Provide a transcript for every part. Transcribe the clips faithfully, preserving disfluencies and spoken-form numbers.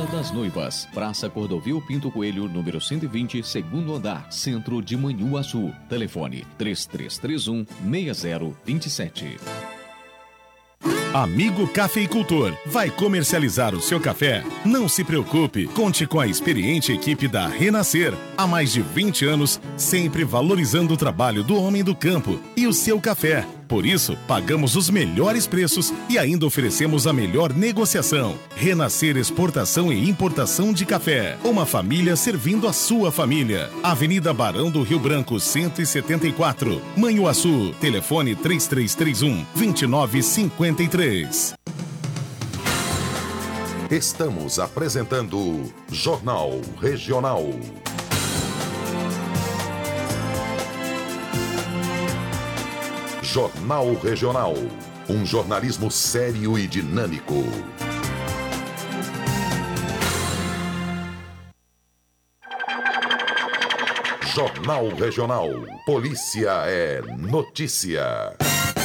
Casa das Noivas, Praça Cordovil Pinto Coelho, número cento e vinte, segundo andar, Centro de Manhuaçu. Telefone três três três um, seis zero dois sete. Amigo cafeicultor, vai comercializar o seu café? Não se preocupe, conte com a experiente equipe da Renascer. Há mais de vinte anos, sempre valorizando o trabalho do homem do campo e o seu café. Por isso, pagamos os melhores preços e ainda oferecemos a melhor negociação. Renascer Exportação e Importação de Café. Uma família servindo a sua família. Avenida Barão do Rio Branco, cento e setenta e quatro. Manhuaçu. Telefone três três três um, dois nove cinco três. Estamos apresentando Jornal Regional. Jornal Regional. Um jornalismo sério e dinâmico. Jornal Regional. Polícia é notícia.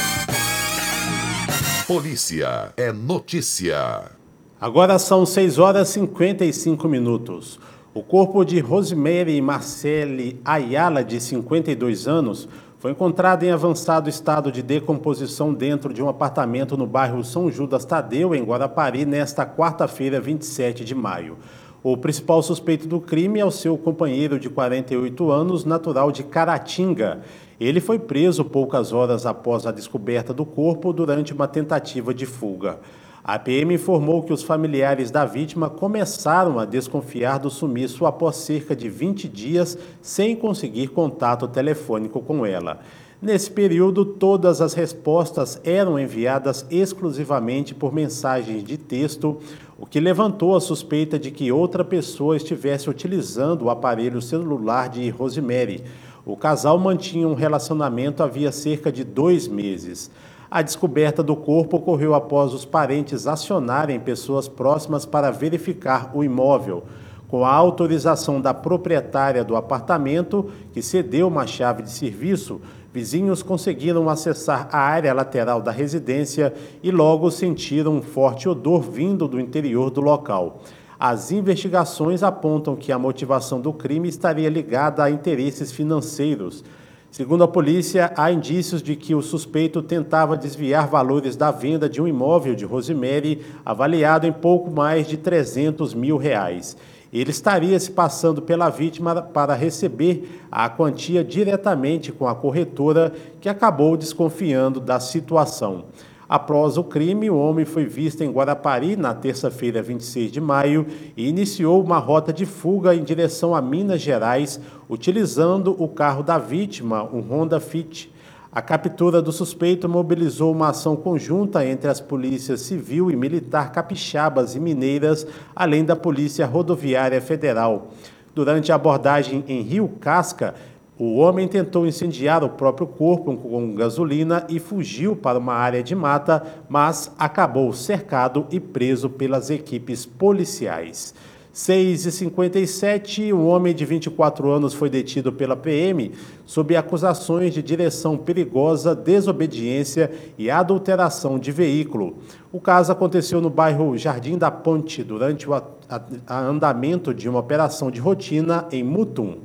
Polícia é notícia. Agora são seis horas e cinquenta e cinco minutos. O corpo de Rosemary Marcele Ayala, de cinquenta e dois anos, foi encontrado em avançado estado de decomposição dentro de um apartamento no bairro São Judas Tadeu, em Guarapari, nesta quarta-feira, vinte e sete de maio. O principal suspeito do crime é o seu companheiro de quarenta e oito anos, natural de Caratinga. Ele foi preso poucas horas após a descoberta do corpo durante uma tentativa de fuga. A P M informou que os familiares da vítima começaram a desconfiar do sumiço após cerca de vinte dias sem conseguir contato telefônico com ela. Nesse período, todas as respostas eram enviadas exclusivamente por mensagens de texto, o que levantou a suspeita de que outra pessoa estivesse utilizando o aparelho celular de Rosemary. O casal mantinha um relacionamento havia cerca de dois meses. A descoberta do corpo ocorreu após os parentes acionarem pessoas próximas para verificar o imóvel. Com a autorização da proprietária do apartamento, que cedeu uma chave de serviço, vizinhos conseguiram acessar a área lateral da residência e logo sentiram um forte odor vindo do interior do local. As investigações apontam que a motivação do crime estaria ligada a interesses financeiros. Segundo a polícia, há indícios de que o suspeito tentava desviar valores da venda de um imóvel de Rosemary, avaliado em pouco mais de trezentos mil reais. Ele estaria se passando pela vítima para receber a quantia diretamente com a corretora, que acabou desconfiando da situação. Após o crime, o homem foi visto em Guarapari na terça-feira, vinte e seis de maio, e iniciou uma rota de fuga em direção a Minas Gerais, utilizando o carro da vítima, um Honda Fit. A captura do suspeito mobilizou uma ação conjunta entre as polícias civil e militar capixabas e mineiras, além da Polícia Rodoviária Federal. Durante a abordagem em Rio Casca, o homem tentou incendiar o próprio corpo com gasolina e fugiu para uma área de mata, mas acabou cercado e preso pelas equipes policiais. seis e cinquenta e sete, um homem de vinte e quatro anos foi detido pela P M sob acusações de direção perigosa, desobediência e adulteração de veículo. O caso aconteceu no bairro Jardim da Ponte, durante o a, a, a andamento de uma operação de rotina em Mutum.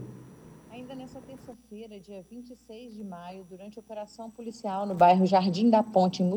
Dia vinte e seis de maio, durante a operação policial no bairro Jardim da Ponte, em